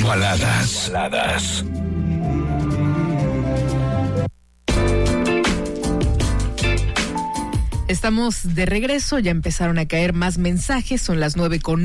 Baladas. Estamos de regreso, ya empezaron a caer más mensajes, son las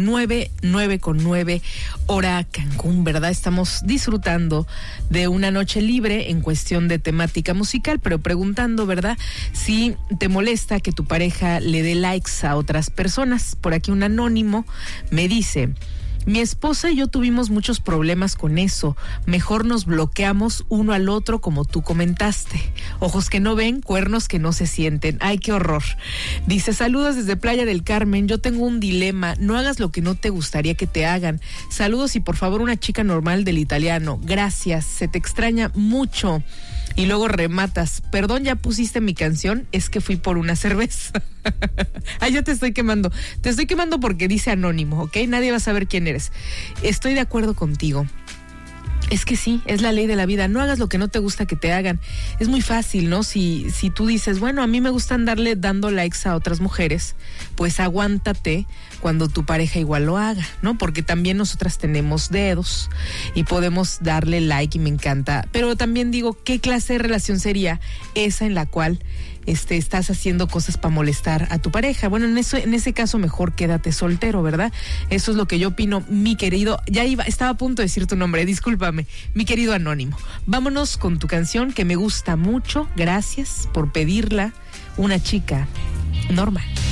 9:09 hora Cancún, ¿verdad? Estamos disfrutando de una noche libre en cuestión de temática musical, pero preguntando, ¿verdad? Si te molesta que tu pareja le dé likes a otras personas. Por aquí un anónimo me dice: mi esposa y yo tuvimos muchos problemas con eso. Mejor nos bloqueamos uno al otro, como tú comentaste. Ojos que no ven, cuernos que no se sienten. ¡Ay, qué horror! Dice: saludos desde Playa del Carmen. Yo tengo un dilema. No hagas lo que no te gustaría que te hagan. Saludos y por favor una chica normal del italiano. Gracias. Se te extraña mucho. Y luego rematas: perdón, ya pusiste mi canción, es que fui por una cerveza. Ay, ya te estoy quemando. Te estoy quemando porque dice anónimo, ¿ok? Nadie va a saber quién eres. Estoy de acuerdo contigo. Es que sí, es la ley de la vida. No hagas lo que no te gusta que te hagan. Es muy fácil, ¿no? Si tú dices, bueno, a mí me gusta andarle dando likes a otras mujeres, pues aguántate cuando tu pareja igual lo haga, ¿no? Porque también nosotras tenemos dedos y podemos darle like y me encanta. Pero también digo, ¿qué clase de relación sería esa en la cual estás haciendo cosas para molestar a tu pareja? Bueno, en ese caso mejor quédate soltero, ¿verdad? Eso es lo que yo opino, mi querido. Estaba a punto de decir tu nombre, discúlpame, mi querido anónimo. Vámonos con tu canción que me gusta mucho. Gracias por pedirla. Una chica normal.